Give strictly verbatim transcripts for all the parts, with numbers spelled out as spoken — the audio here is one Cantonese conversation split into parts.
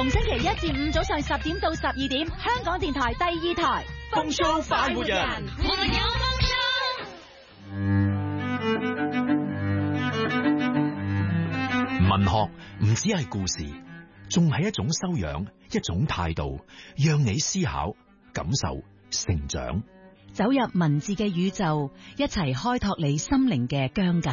逢星期一至五早上十點到十二點，香港電台第二台風騷快活人， 我們有風騷。 文學唔只係故事，仲係一種修養，一種態度，讓你思考、感受、成長。 走入文字嘅宇宙，一齊開拓你心靈嘅疆界。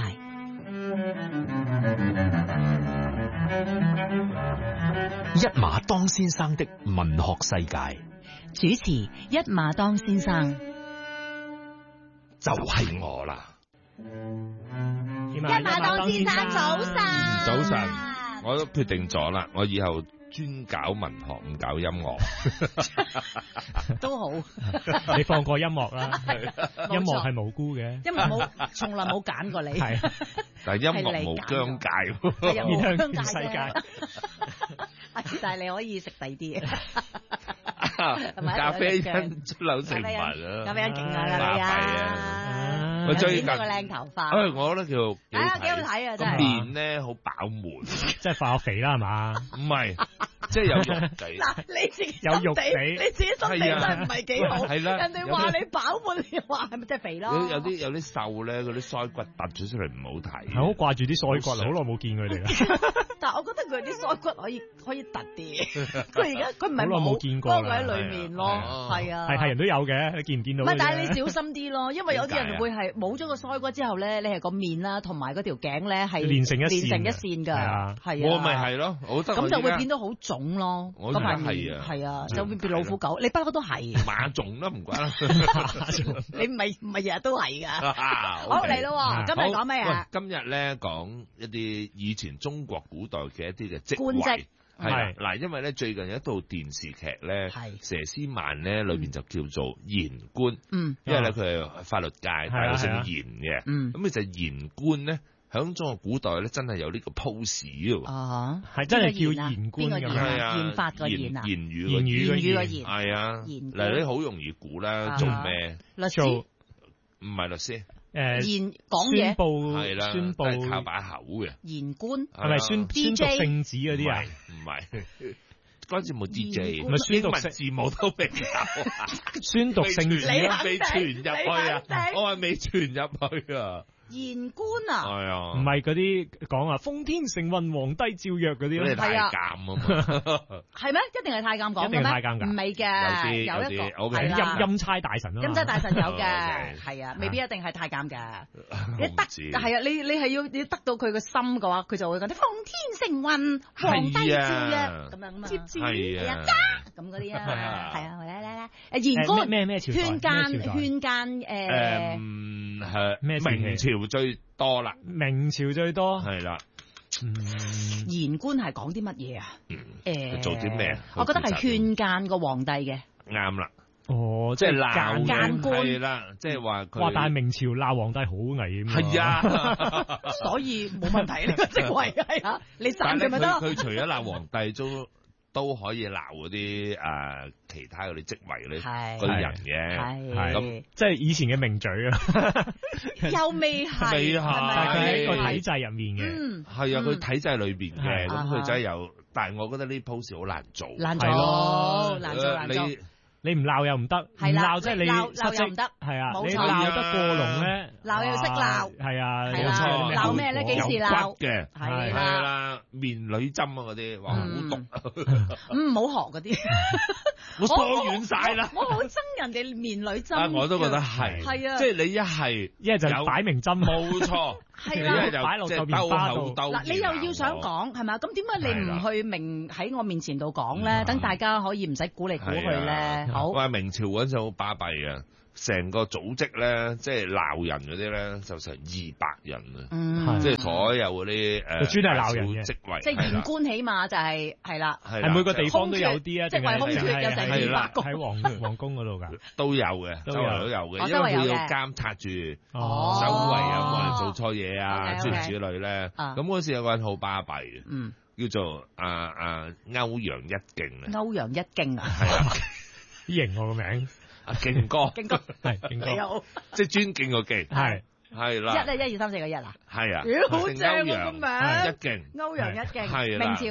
一馬當先生的文學世界， 主持一馬當先生， 就係我啦。 一馬當先生早晨， 早晨，我都決定咗啦，我以後專搞文學，唔搞音樂。 都好， 你放過音樂啦，音樂係無辜嘅， 音樂冇，從來冇揀過你。係， 但係音樂冇疆界， 面向全世界。 但係你可以食第啲嘢。 咖啡因出樓成文啦， 咖啡因勁啊，你啊！ 我最近個靚頭髮， 誒，我覺得叫啊幾好睇啊，真係個面咧好飽滿， 即係化學肥啦係嘛？ 唔係，即係有肉地。 嗱，你自己有肉地， 你自己心地真係唔係幾好。 係啦， 人哋話你飽滿，你話係咪真係肥咯？ 有有啲有啲瘦咧，嗰啲腮骨突咗出嚟唔好睇。 係好掛住啲腮骨，好耐冇見佢哋啦。 但係我覺得佢啲腮骨可以可以突啲。佢而家佢唔係好耐冇見過啦， 喺裏面咯，係啊， 係係人都有嘅，你見唔見到？ 唔係，但係你小心啲咯，因為有啲人會係冇咗個腮骨之後咧，你係個面啦，同埋嗰條頸咧係連成一連成一線㗎，係啊， 我咪係咯，我覺得咁就會變到好腫咯。 我而家係啊， 係啊，就會變老虎狗。你不嬲都係馬腫啦，唔關啦。 你唔係唔係日日都係㗎。好嚟咯，今日講咩啊？ 今日咧講一啲以前中國古代嘅一啲嘅職位。 官職係啦，嗱，因為咧最近有一套電視劇咧，佘詩曼咧裏邊就叫做言官，嗯，因為咧佢係法律界，但係姓言嘅，嗯，咁其實言官咧響中國古代咧真係有呢個 pose 嘅， 啊，係真係叫言官咁樣，言法個言啊， 言語言語個言， 係啊，嗱你好容易估啦，做咩？ 律師？ 唔係律師。 誒， 言講嘢， 宣布係啦， 宣布係靠把口嘅言官， 係咪宣宣讀聖旨嗰啲啊？ 唔係，嗰陣時冇 D J， 咪宣讀字母都未有， 宣讀聖旨未傳入去啊！我話未傳入去啊！ 言官啊， 係啊， 唔係嗰啲講啊，封天承運皇帝詔曰嗰啲咯， 太監啊嘛， 係咩？一定係太監講嘅咩？ 一定係太監㗎， 唔係嘅，有一個係啦， 欽欽差大臣咯， 欽差大臣有嘅，係啊，未必一定係太監㗎。你得係啊，你你係要你得到佢個心嘅話，佢就會講啲封天承運皇帝詔曰咁樣啊嘛，接住係啊，咁嗰啲啊，係啊，嚟嚟嚟，誒言官咩咩朝代？ 勸諫勸諫誒。 係咩？明朝最多啦， 明朝最多係啦。 嗯， 言官係講啲乜嘢啊？誒， 做啲咩？ 我覺得係勸諫個皇帝嘅。 啱啦。 哦， 即係鬧諫官係啦，即係話佢。 哇！但係明朝鬧皇帝好危險。 係啊， 所以冇問題呢個職位係啊，你散佢咪得。 佢除咗鬧皇帝都。都可以鬧嗰啲誒其他嗰啲職位嗰啲嗰啲人嘅，係咁即係以前嘅名嘴啊， 又未係， 未係， 但係佢喺個體制入面嘅， 嗯， 係啊，佢體制裏邊嘅，咁佢真係有，但係我覺得呢 pose 好難做， 難做，難做難做。 你唔鬧又唔得，唔鬧即係你鬧又唔得， 係啊，你鬧得過龍咧， 鬧又識鬧， 係啊， 冇錯， 鬧咩咧？幾時鬧嘅？係啦，面女針啊嗰啲，哇好毒， 唔好學嗰啲， 我疏遠晒啦， 我好憎人哋面女針， 啊我都覺得係， 係啊， 即係你一係一係就擺明針， 冇錯。 係啦， 一係就擺落個面花度。 嗱，你又要想講係咪？咁點解你唔去明喺我面前度講咧？等大家可以唔使估嚟估去咧。好。 話明朝嗰陣好巴閉啊！成個組織咧，即係鬧人嗰啲咧，就成二百人啊！嗯，即係所有嗰啲誒， 專係鬧人嘅職位， 即係言官，起碼就係係啦， 係每個地方都有啲啊， 職位空缺有成二百個喺皇皇宮嗰度㗎， 都有嘅，周圍都有嘅，因為佢要監察住守衛啊，冇人做錯嘢啊，諸如此類咧。咁嗰時有個人好巴閉嘅，嗯，叫做阿阿歐陽一勁啊， 歐陽一勁啊， 係啊， 型我個名。 阿勁哥， 勁哥係勁哥， 即係尊敬個勁， 係係啦， 一咧一二三四個一啊， 係啊， 好正個名， 一勁， 歐陽一勁， 係啦， 明朝噶，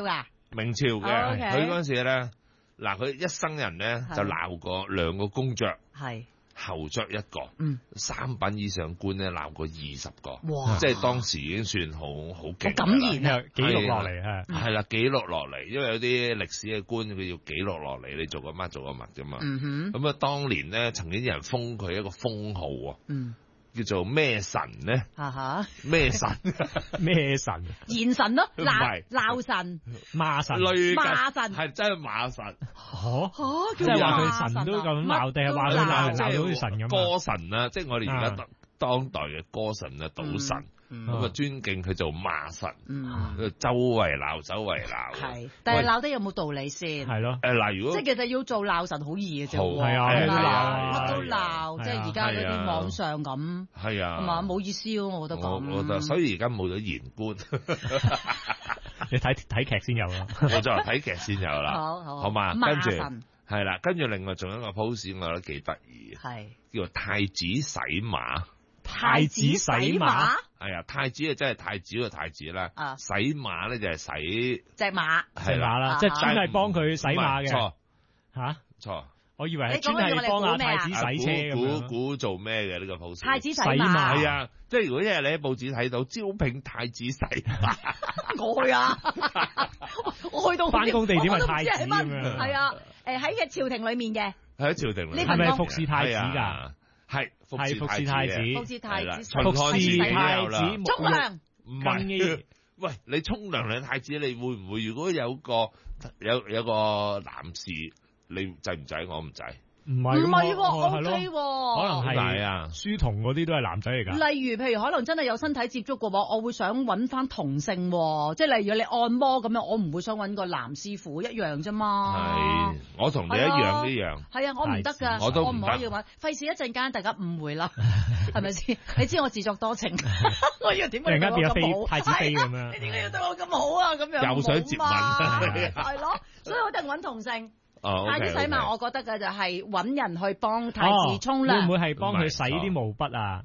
明朝嘅，佢嗰陣時咧，嗱佢一生人咧就鬧過兩個公爵， 係侯爵一個， 嗯， 三品以上官咧鬧過二十個，哇！即係當時已經算好好勁， 好敢言啊！ 記錄落嚟係係啦，記錄落嚟，因為有啲歷史嘅官佢要記錄落嚟，你做個乜做個乜啫嘛。 嗯哼， 咁啊，當年咧曾經有人封佢一個封號啊， 嗯。 叫做咩神咧？ 嚇嚇咩神？ 咩神？ 賢神咯， 唔係鬧神、 罵神、 罵神， 係真係罵神。 嚇嚇， 即係話佢神都咁鬧，定係話佢鬧鬧到好似神咁？ 歌神啊，即係我哋而家當代嘅歌神啊，賭神。咁啊，尊敬佢做罵神，佢周圍鬧，周圍鬧。 係，但係鬧得有冇道理先？ 係咯。 誒嗱，如果即係其實要做鬧神好易嘅啫， 係啊， 乜都鬧，即係而家嗰啲網上咁。 係啊。 係嘛，冇意思咯，我覺得咁。 我覺得，所以而家冇咗言官。 你睇睇劇先有咯。 我就係睇劇先有啦。 好好。 好嘛，跟住係啦，跟住另外仲有一個 pose，我覺得幾得意嘅，係叫做太子洗馬。 太子洗馬， 係啊，太子啊真係太子個太子啦，啊，洗馬咧就係洗隻馬， 隻馬啦，即係專係幫佢洗馬嘅，錯吓錯，我以為係專係幫阿太子洗車咁樣， 估估做咩嘅呢個 pose？ 太子洗馬， 係啊，即係如果一日你喺報紙睇到招聘太子洗馬， 我去啊，我去到翻工地點係太子咁樣， 係啊，誒喺嘅朝廷裏面嘅， 喺朝廷裏面， 係咪服侍太子噶？ 係服侍太子， 服侍太子， 服侍太子， 沖涼唔係，喂，你沖涼你太子，你會唔會如果有個有有個男士，你制唔制？我唔制。 唔係唔係喎，O K 喎， 可能係啊，書童嗰啲都係男仔嚟㗎。 例如，譬如可能真係有身體接觸嘅話，我會想揾翻同性喎，即係例如你按摩咁樣，我唔會想揾個男師傅一樣啫嘛。 係，我同你一樣呢樣。 係啊，我唔得㗎， 我都唔可以揾，費事一陣間大家誤會啦，係咪先？你知我自作多情，我以為點解對我咁好？ 太子妃咁樣， 你點解要對我咁好啊？咁樣又想接吻， 係咯，所以我一定揾同性。 Oh, okay, 太子洗馬， okay. 我覺得嘅就係揾人去幫太子沖涼， 會唔會係幫佢洗啲毛筆啊？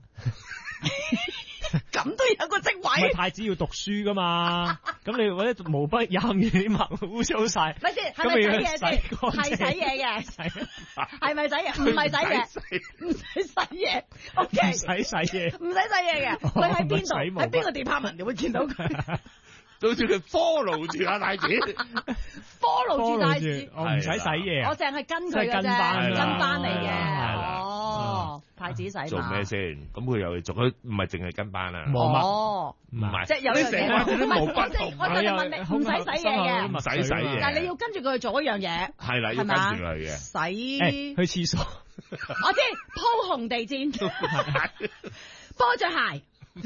咁都有個職位。 太子要讀書噶嘛？咁你嗰啲毛筆飲完啲墨污糟晒， 咪先係咪洗嘢先？係洗嘢嘅，係咪洗嘢？唔係洗嘢，唔使洗嘢。O K， 唔使洗嘢， 唔使洗嘢嘅。佢喺邊度？喺邊個 department 你會見到佢？ 到時佢 follow 住阿太子 ，follow 住太子， 我唔使洗嘢， 我淨係跟佢嘅啫，跟班嚟嘅。哦，太子洗馬做咩先？咁佢又做，佢唔係淨係跟班啊。 哦， 唔係， 即係有樣嘢，唔係我淨我淨係問你唔使洗嘢嘅， 唔使洗嘢， 但係你要跟住佢去做一樣嘢， 係啦，要跟住佢嘅洗去廁所。 我知鋪紅地氈，波着鞋。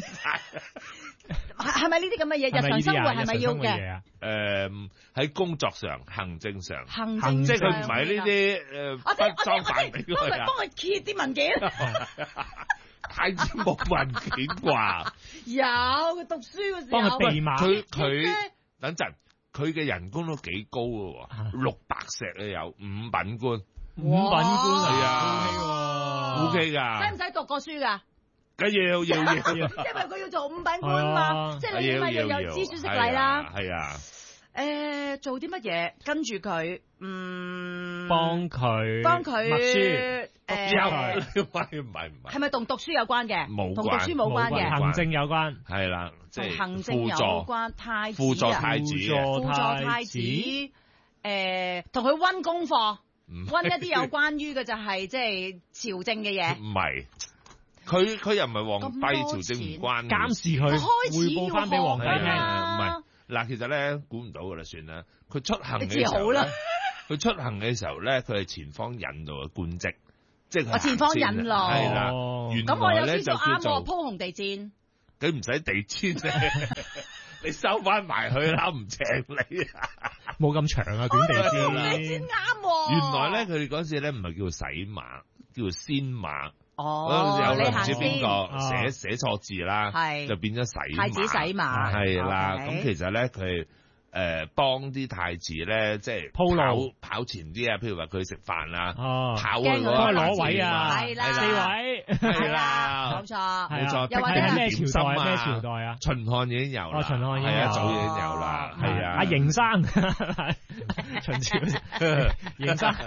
係係咪呢啲咁嘅嘢？日常生活係咪要嘅？ 誒，喺工作上、行政上， 行政即係佢唔係呢啲誒， 我哋裝扮俾佢啊，幫佢揭啲文件。 太子冇文件啩？ 有，佢讀書嘅時候， 幫佢備碼。 佢佢等陣，佢嘅人工都幾高嘅喎，六百石啊有，五品官， 五品官係啊，O K 噶。 使唔使讀過書㗎？ 梗要要要， 因為佢要做五品官嘛，即係你起碼要有知書識禮啦。 係啊， 誒，做啲乜嘢？跟住佢，嗯， 幫佢， 幫佢默書， 誒， 唔係唔係， 係咪同讀書有關嘅？ 冇關， 同讀書冇關嘅， 行政有關， 係啦，即係行政有關，太子， 輔助太子， 輔助太子，誒，同佢溫功課，溫一啲有關於嘅就係即係朝政嘅嘢， 唔係。佢佢又唔係皇帝，朝政唔關， 監視佢，匯報翻俾皇帝聽。 唔係嗱，其實咧估唔到噶啦，算啦。佢出行嘅時候，佢出行嘅時候咧，佢係前方引路嘅官職，即係前方引路。 係啦， 咁我有啲就啱喎，鋪紅地氈。 佢唔使地氈啫，你收翻埋去啦，唔請你。 冇咁長啊，短地氈。 地氈啱喎。 原來咧，佢哋嗰時咧唔係叫做洗馬，叫做先馬。 哦， 有唔知邊個寫寫錯字啦，就變咗洗馬。 太子洗馬係啦，咁其實咧佢誒幫啲太子咧，即係鋪路跑前啲啊，譬如話佢食飯啊， 哦， 跑去攞攞位啊， 係啦， 四位係啦， 冇錯， 冇錯。 又或者係咩朝代？咩朝代啊？ 秦漢已經有啦， 秦漢已經有， 係啊，早已經有啦，係啊。 阿邢生，秦朝邢生，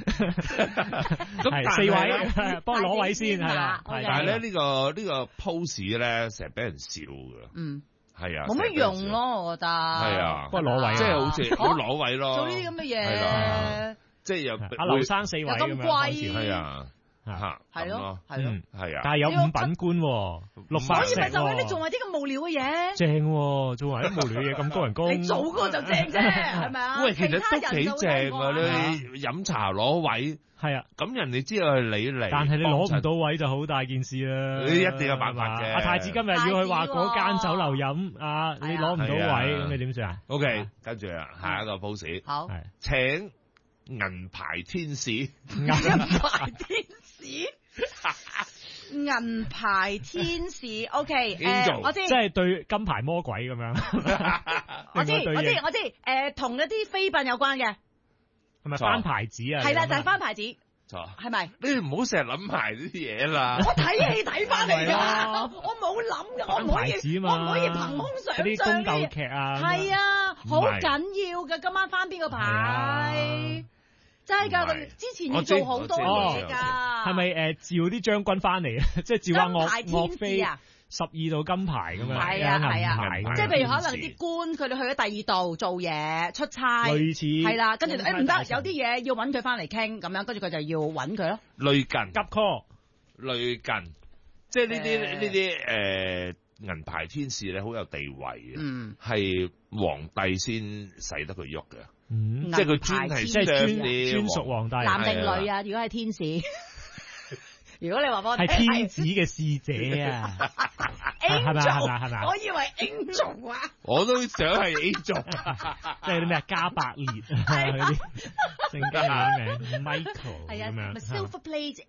咁四位幫攞位先係啦。 但係咧呢個呢個 pose 咧，成日俾人笑㗎。 嗯。 係啊， 冇乜用咯，我覺得。 係啊， 不過攞位， 即係好似要攞位咯。 做呢啲咁嘅嘢， 即係又阿劉生四位咁貴， 係啊，嚇， 係咯，係咯， 係啊。 但係有五品官，六百石。 所以咪就係你做埋啲咁無聊嘅嘢。 正，做埋啲無聊嘅嘢咁高人工。 你做過就正啫，係咪啊？ 喂，其實都幾正啊！你飲茶攞位。 係啊， 咁人哋知道係你嚟， 但係你攞唔到位就好大件事啦。 你一定有辦法嘅。 阿太子今日要去話嗰間酒樓飲，啊，你攞唔到位，咁你點算啊 ？OK，跟住啊，下一個 pose。 好， 請銀牌天使。 銀牌天使。銀牌天使 ，OK， 誒，我知， 即係對金牌魔鬼咁樣。 我知，我知，我知，誒，同一啲妃嬪有關嘅。 係咪翻牌子啊？ 係啦，就係翻牌子。 錯， 係咪？ 你唔好成日諗埋呢啲嘢啦。 我睇戲睇翻嚟㗎，我冇諗㗎，我唔可以，我唔可以憑空想像啲宮鬥劇啊。 係啊，好緊要㗎，今晚翻邊個牌？真係㗎，之前要做好多嘢㗎。 係咪誒召啲將軍翻嚟啊？即係召阿岳岳飛啊？十二道金牌咁樣， 係啊係啊，即係譬如可能啲時官佢哋去咗第二度做嘢出差， 類似係啦，跟住誒唔得，有啲嘢要揾佢翻嚟傾咁樣，跟住佢就要揾佢咯。 類近急 call， 類近，即係呢啲呢啲誒銀牌天使咧，好有地位嘅， 嗯， 係皇帝先使得佢喐嘅， 嗯， 即係佢專係即係專專屬皇帝， 男定女啊？如果係天使。如果你話我係天子嘅使者啊，係咪係咪係咪？ 我以為 angel 啊， 我都想係 angel， 即係啲咩加百列嗰啲聖經嗰啲名 ，Michael 係啊， 咁樣 Silver Plate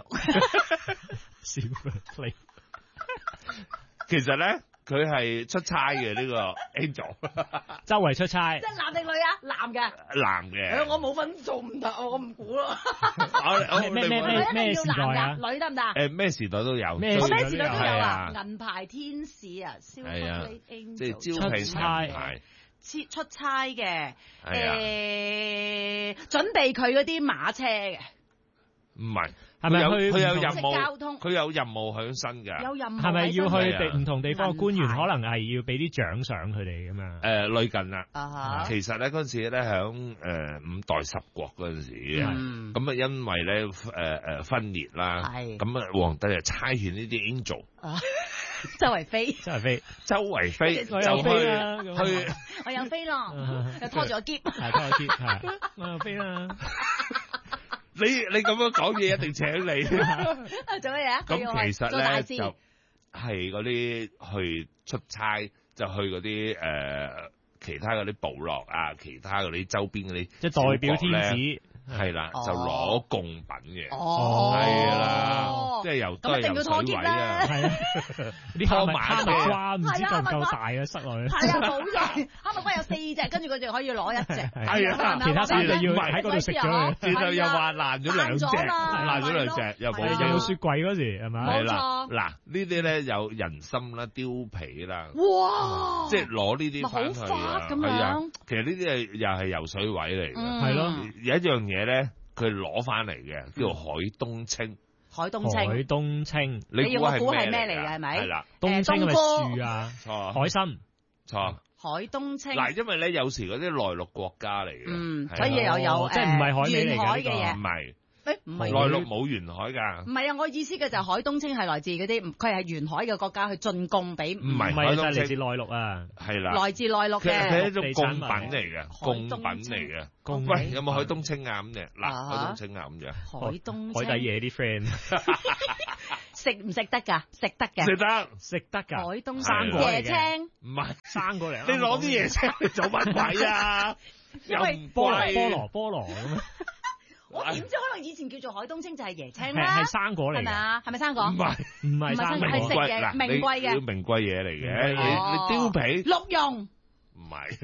Angel，Silver Plate， 其實咧。佢係出差嘅呢個 Angel， 周圍出差。 即係男定女啊？男嘅。 男嘅。 我冇份做唔得，我唔估咯。 咩咩咩咩時代啊？ 女得唔得？ 誒咩時代都有。 咩時代都有啊？ 銀牌天使啊 ，Silver Plate Angel， 即係招聘銀牌。 出差嘅，誒準備佢嗰啲馬車嘅。 唔係。 係咪去佢有任務？ 交通佢有任務響身㗎。 有任務係咪要去地唔同地方嘅官員，可能係要俾啲獎賞佢哋咁樣？ 誒，類近啦。 啊其實咧嗰陣時咧，響誒五代十國嗰陣時嘅，咁啊因為咧誒誒分裂啦，咁啊皇帝就差遣呢啲 angel， 周圍飛， 周圍飛， 周圍飛， 我有飛啦， 去， 我有飛咯，又拖住個篋， 係拖住篋，係我有飛啦。 你你咁樣講嘢一定請你。 做乜嘢啊？ 咁其實咧就係嗰啲去出差，就去嗰啲誒其他嗰啲部落啊，其他嗰啲周邊嗰啲， 即係代表天子。 係啦，就攞貢品嘅， 哦， 係啦，即係由都係由水位啊， 係啊，啲哈密哈密瓜唔知夠唔夠大啊，塞落去。 係啊，冇錯，哈密瓜有四隻，跟住佢就可以攞一隻。 係啊， 其他三隻要喺嗰度食咗佢， 然後又話爛咗兩隻，爛咗兩隻，又冇有冇雪櫃嗰時係咪？ 係啦，嗱呢啲咧有人參啦、貂皮啦， 哇！ 即係攞呢啲翻去啊，係啊，其實呢啲係又係游水位嚟嘅， 係咯， 有一樣嘢。嘢咧，佢攞翻嚟嘅，叫做海東青。 海東青， 海東青， 你要我估係咩嚟嘅？係咪？ 係啦， 東青係咪樹啊？ 錯， 海參， 錯。 海東青。 嗱，因為咧有時嗰啲內陸國家嚟嘅， 嗯，所以又有即係唔係海味嚟嘅嘢， 唔係。 誒唔係內陸冇沿海㗎， 唔係啊！我意思嘅就係海東青係來自嗰啲，佢係沿海嘅國家去進貢俾， 唔係海東青係嚟自內陸啊， 係啦， 來自內陸嘅， 佢係一種貢品嚟嘅，貢品嚟嘅。喂，有冇海東青啊咁嘅？嗱，海東青啊咁嘅。 海東海底嘢啲 friend 食唔食得㗎？食得嘅， 食得食得㗎。 海東生果嚟嘅， 椰青唔係生過嚟。 你攞啲椰青嚟做乜鬼啊？ 因為菠蘿菠蘿菠蘿咁。 我點知可能以前叫做海東青就係椰青啦， 係生果嚟，係咪啊？係咪生果？ 唔係唔係生果， 係食嘅，名貴嘅， 名貴嘢嚟嘅。你你貂皮鹿茸唔係，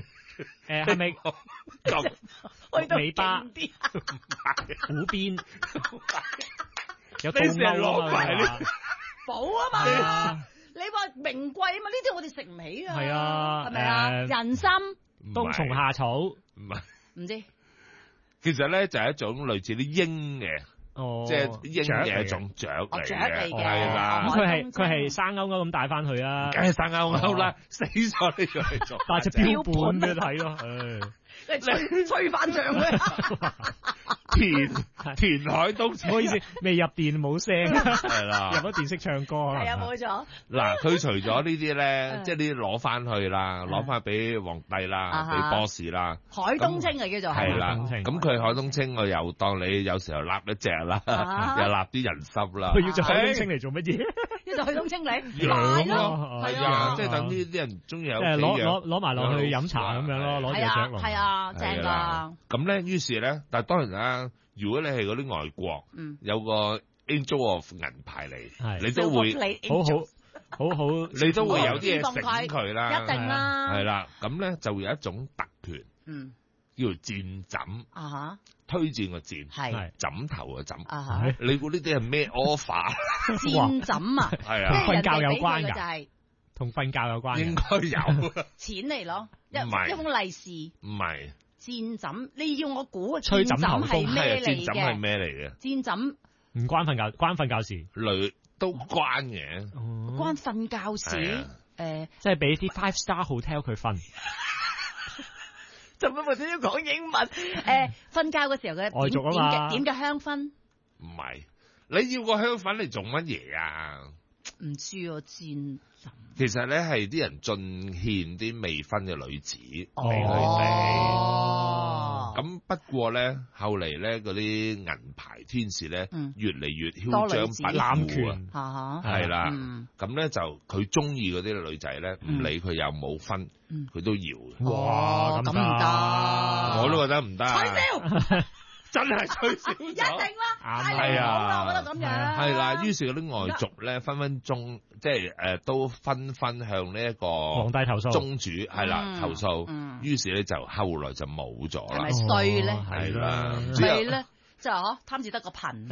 誒係咪咁尾巴、虎邊有倒鈎啊？ 寶啊嘛！你話名貴啊嘛？呢啲我哋食唔起啊！係啊，係咪啊？人參、 冬蟲夏草，唔係唔知。 其實咧就係一種類似啲鷹嘅。哦，即係鷹嘅一種雀嚟嘅，係啦。 咁佢係佢係生勾勾咁帶翻去啊， 梗係生勾勾啦，死咗呢個嚟做， 帶隻標本俾佢睇咯，唉， 吹吹翻脹佢。 填填海都唔好意思，未入電冇聲， 係啦， 入咗電識唱歌係啊，冇錯。 嗱，佢除咗呢啲咧，即係呢啲攞翻去啦，攞翻俾皇帝啦，俾 boss 啦。 海東青啊，叫做係啦，咁佢海東青我又當你有時候立一隻啦，又立啲人參啦。 佢要做海東青嚟做乜嘢？ 要做海東青嚟養咯，係啊，即係等啲啲人中意有即係攞攞攞埋落去飲茶咁樣咯，攞隻雀籠。 係啊，正㗎。 咁咧，於是咧，但係當然啦。如果你係嗰啲外國，嗯、有個 Angel of 銀牌嚟，你都會好好好好， 你都會有啲嘢醒佢啦， 一定啦， 係啦，咁咧就會有一種特權，嗯，叫做箭枕，啊哈，推薦個箭，係枕頭嘅枕，啊哈，你估呢啲係咩 offer？ 箭枕啊， 係啊， 瞓覺有關㗎，同瞓覺有關， 應該有錢嚟咯，一一封利是， 唔係。 箭枕，你要我估吹箭枕係咩嚟嘅？ 箭枕係咩嚟嘅？ 箭枕唔關瞓覺，關瞓覺事， 類都關嘅， 哦、關瞓覺事。誒、呃， 即係俾啲 five star hotel 佢瞓。 做乜或者要講英文？誒、呃，瞓覺嘅時候嘅外族啊嘛， 點嘅香薰？ 唔係，你要個香薰嚟做乜嘢啊？ 唔知啊，箭。 其實咧係啲人進獻啲未婚嘅女子俾佢哋，咁不過咧後嚟咧嗰啲銀牌天使咧越嚟越囂張跋扈啊，係啦，咁咧就佢中意嗰啲女仔咧，唔理佢有冇婚，佢都要。 哇，咁唔得，我都覺得唔得。真係吹少咗， 一定啦， 係啊， 我覺得咁樣係啦。於是嗰啲外族咧，分分鐘即係誒，都紛紛向呢一個皇帝投訴， 宗主係啦投訴。於是咧就後來就冇咗啦。 係咪衰咧？ 係啦， 係咧，就嗬貪住得個貧。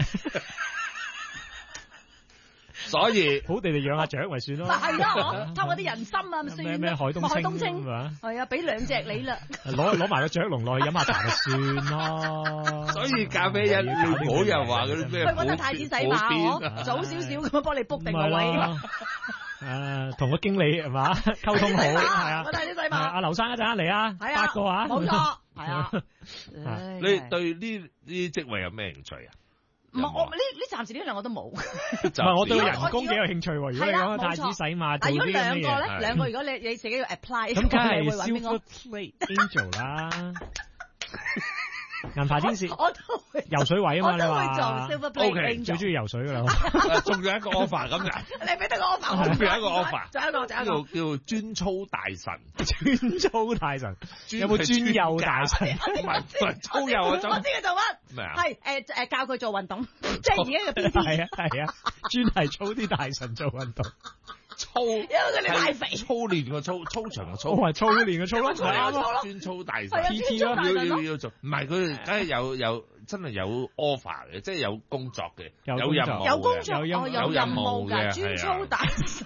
所以好地地養下雀咪算咯。 係咯，偷嗰啲人參啊，咪算。 咩咩海東海東青係啊，俾兩隻你啦。 攞攞埋個雀籠落去飲下茶就算咯。 所以咖啡因你唔好又話嗰啲咩？ 去揾個太子洗馬，早少少咁樣幫你 book 定個位。 誒，同個經理係嘛溝通好，係啊。 我太子洗馬。 阿劉生一陣嚟啊，八個啊， 冇錯，係啊。 你對呢呢職位有咩興趣啊？ 唔係我呢呢暫時呢兩個都冇，唔係我對人工幾有興趣喎。如果你講太子洗馬， 但如果兩個咧，兩個如果你你自己要 apply， 咁梗係會揾邊個 Silver Angel 啦，銀牌天使， 我都會游水位啊嘛，你話 Silver Angel 最中意游水噶啦， 仲有一個 offer 咁嘅， 你俾得個 offer，我仲有一個 offer， 仲有一個，仲有一個叫叫專操大神， 專操大神，有冇專幼大神？ 唔係唔係操幼啊， 我知佢做乜？ 咩啊？ 係誒誒教佢做運動，即係而家嘅 B B。 係啊係啊，專係操啲大神做運動。 操，因為佢哋太肥。 操練個操，操場個操。 我話操練個操咯， 係咯， 專操大神 P T 咯， 要要要做。唔係佢梗係有有真係有 offer 嘅，即係有工作嘅，有任務， 有工作， 有有任務嘅， 專操大神。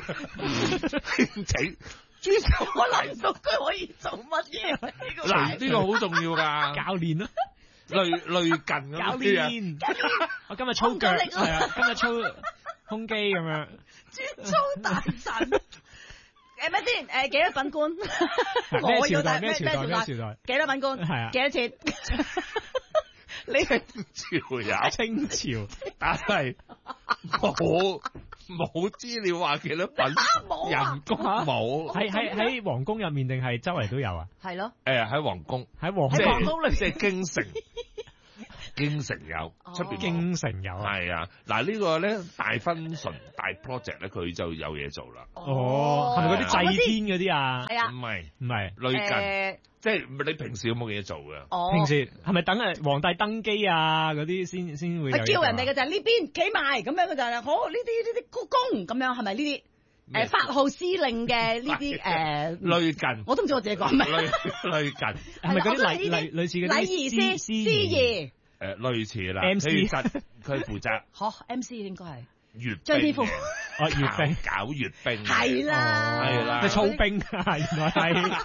請專操， 我諗唔到佢可以做乜嘢。 嗱，呢個好重要㗎， 教練咯。 類類近咁教練，我今日操腳，係啊，今日操胸肌咁樣。 專操大神，誒咩先？誒幾多品官？ 咩朝代？咩朝代？咩朝代？ 幾多品官？係啊，幾多錢？你係朝有清朝， 但係冇冇資料話幾多品？人工冇。 喺喺喺皇宮入面定係周圍都有啊？ 係咯。 誒喺皇宮， 喺皇喺皇宮裏即係京城。京城有，出邊京城有， 係啊！嗱呢個咧大分純大 project 咧，佢就有嘢做啦。 哦，係咪嗰啲祭天嗰啲啊？ 係啊， 唔係唔係， 類近，即係你平時有冇嘢做嘅？ 哦， 平時係咪等誒皇帝登基啊嗰啲先先會？ 叫人哋嘅就係呢邊企埋咁樣嘅就係，好呢啲呢啲鞠躬咁樣係咪呢啲？ 誒八號司令嘅呢啲誒類近， 我都唔知我自己講咩。 類類近係咪嗰啲類類類似嗰啲禮儀師司儀？ 誒類似啦 ，M C 佢負責。 嚇 M C 應該係閱張天賦， 哦閱兵搞閱兵， 係啦， 係啦， 即係操兵啊，原來係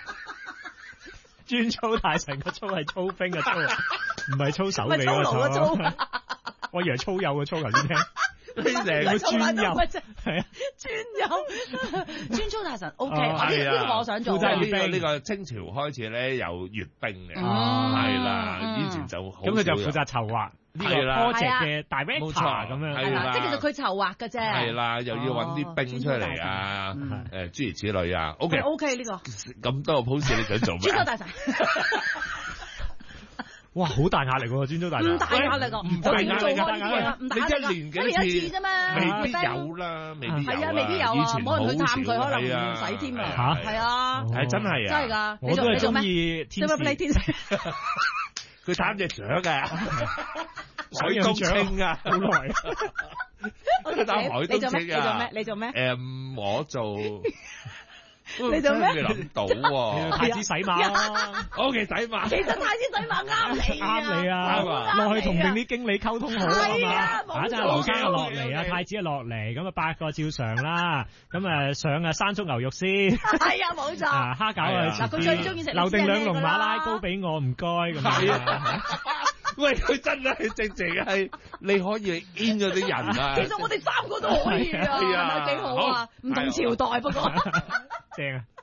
專操大臣個操係操兵嘅操，唔係操手嚟嘅操。我以為操友嘅操頭先聽。 呢兩個專友係啊，專友專操大臣 O K，呢呢個我想做。 即係呢個呢個清朝開始咧有閱兵嘅，係啦，以前就好。 咁佢就負責籌劃呢個 project 嘅 director 咁樣， 係啦，即係其實佢籌劃嘅啫。 係啦，又要揾啲兵出嚟啊，誒諸如此類啊。O K O K 呢個咁多個 pose 你想做咩？ 專操大臣。 哇，好大壓力喎！專操大臣， 唔大壓力㗎， 唔大壓力㗎，唔大壓力㗎， 你一年幾次啫嘛， 未必有啦，未必有。 係啊，未必有啊，冇人去探佢，可能唔使添啊。 嚇， 係啊， 係真係啊， 真係㗎。 我都係中意天使。 佢探隻雀㗎，海東青啊， 好耐。 佢打海東青啊。 你做咩？你做咩？ 誒，我做。 你做咩？ 未諗到喎， 太子洗馬咯。 O K，洗馬。 其實太子洗馬啱你， 啱你啊！落去同定啲經理溝通好啊嘛。啊，真係羅生啊落嚟啊，太子啊落嚟，咁啊八個照常啦。咁啊上啊山竹牛肉先。 係啊，冇錯。 啊蝦餃啊， 嗱佢最中意食留定兩籠馬拉糕俾我，唔該咁樣。 喂，佢真係直情係你可以 in 咗啲人啊！ 其實我哋三個都可以啊，係咪幾好啊？唔同朝代不過。 正啊！